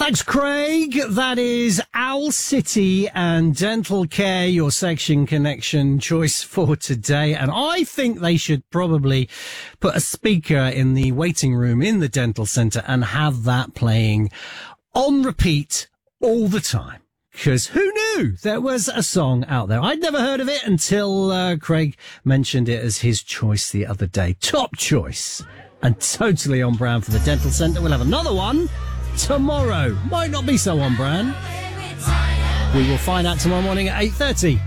Thanks, Craig. That is Owl City and Dental Care, your Section Connection choice for today. And I think they should probably put a speaker in the waiting room in the dental centre and have that playing on repeat all the time. Because who knew there was a song out there? I'd never heard of it until Craig mentioned it as his choice the other day. Top choice. And totally on brand for the dental centre. We'll have another one tomorrow. Might not be so on brand. We will find out tomorrow morning at 8:30.